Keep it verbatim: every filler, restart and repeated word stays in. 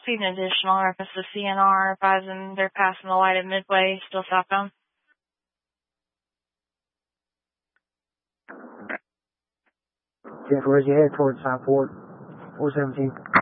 Speeding additional reference to C N R, advising they're passing the light at Midway, still southbound. Jeff, where's your head towards Southport? four seventeen.